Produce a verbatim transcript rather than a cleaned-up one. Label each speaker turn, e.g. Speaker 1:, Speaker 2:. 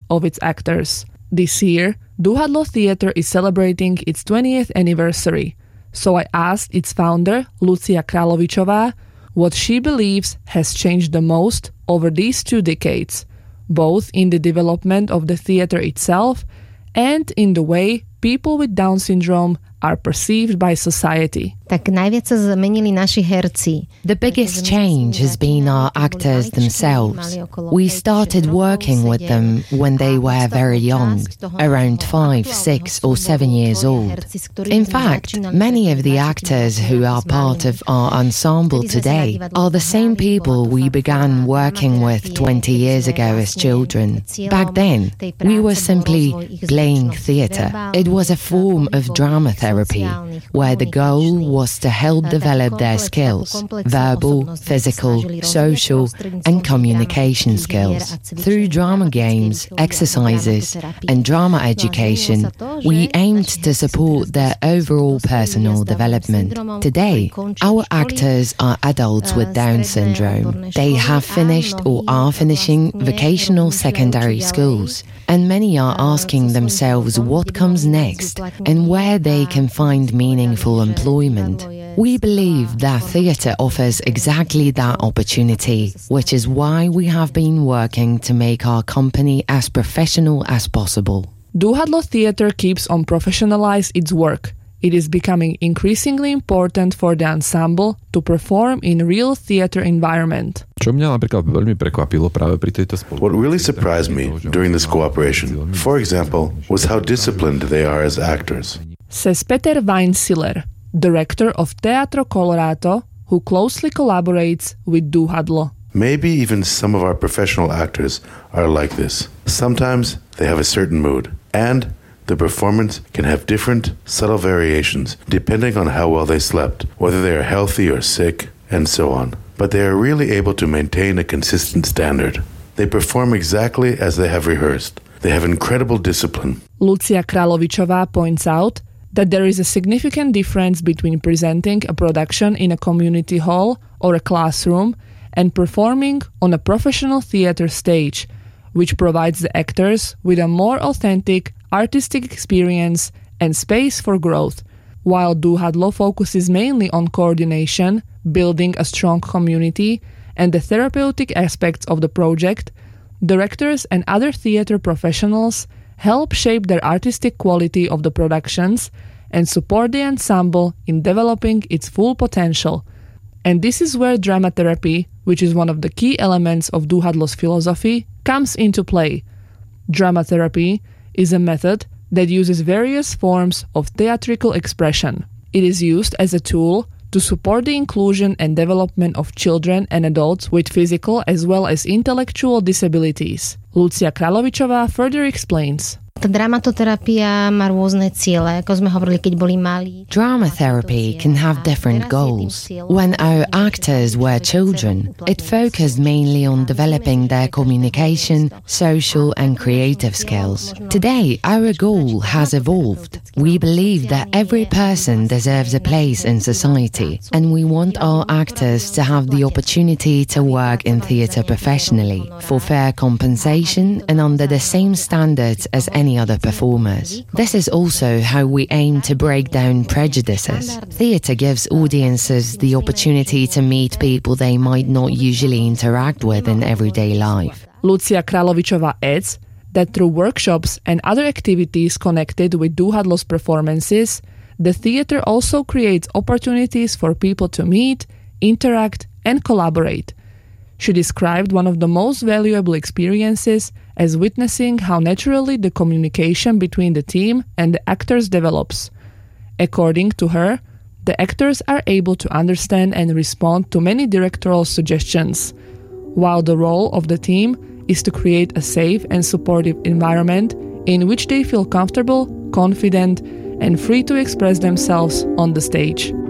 Speaker 1: of its actors. This year, Duhadlo Theatre is celebrating its twentieth anniversary, so I asked its founder, Lucia Kralovičová, what she believes has changed the most over these two decades, both in the development of the theatre itself and in the way people with Down syndrome are perceived by society.
Speaker 2: Tak najviac sa zmenili naši herci.
Speaker 3: The biggest change has been our actors themselves. We started working with them when they were very young, around five, six or seven years old. In fact, many of the actors who are part of our ensemble today are the same people we began working with twenty years ago as children. Back then, we were simply playing theatre. It was a form of drama therapy, where the goal was was to help develop their skills, verbal, physical, social, and communication skills. Through drama games, exercises, and drama education, we aimed to support their overall personal development. Today, our actors are adults with Down syndrome. They have finished or are finishing vocational secondary schools, and many are asking themselves what comes next and where they can find meaningful employment. We believe that theatre offers exactly that opportunity, which is why we have been working to make our company as professional as possible.
Speaker 1: Duhadlo Theatre keeps on professionalize its work. It is becoming increasingly important for the ensemble to perform in real theatre environment.
Speaker 4: Čo mňa napríklad veľmi prekvapilo práve pri tejto spolupráci.
Speaker 5: What really surprised me during this cooperation, for example, was how disciplined they are as actors.
Speaker 1: Says Peter Weinsiller, director of Teatro Colorado, who closely collaborates with Duhadlo.
Speaker 5: Maybe even some of our professional actors are like this. Sometimes they have a certain mood, and the performance can have different, subtle variations depending on how well they slept, whether they are healthy or sick, and so on. But they are really able to maintain a consistent standard. They perform exactly as they have rehearsed. They have incredible discipline.
Speaker 1: Lucia Kralovičová points out that there is a significant difference between presenting a production in a community hall or a classroom and performing on a professional theatre stage, which provides the actors with a more authentic artistic experience and space for growth. While Duhadlo focuses mainly on coordination, building a strong community, and the therapeutic aspects of the project, directors and other theatre professionals help shape their artistic quality of the productions and support the ensemble in developing its full potential. And this is where drama therapy, which is one of the key elements of Duhadlo's philosophy, comes into play. Drama therapy is a method that uses various forms of theatrical expression. It is used as a tool to support the inclusion and development of children and adults with physical as well as intellectual disabilities. Lucia Kralovičová further explains.
Speaker 2: Tá dramatoterapia má rôzne ciele, ako sme hovorili, keď boli malí.
Speaker 3: Drama therapy can have different goals. When our actors were children, it focused mainly on developing their communication, social and creative skills. Today, our goal has evolved. We believe that every person deserves a place in society, and we want our actors to have the opportunity to work in theatre professionally, for fair compensation and under the same standards as any other performers. This is also how we aim to break down prejudices. Theatre gives audiences the opportunity to meet people they might not usually interact with in everyday life.
Speaker 1: Lucia Kralovičová adds that through workshops and other activities connected with Duhadlo's performances, the theatre also creates opportunities for people to meet, interact, and collaborate. She described one of the most valuable experiences as witnessing how naturally the communication between the team and the actors develops. According to her, the actors are able to understand and respond to many directorial suggestions, while the role of the team is to create a safe and supportive environment in which they feel comfortable, confident, and free to express themselves on the stage.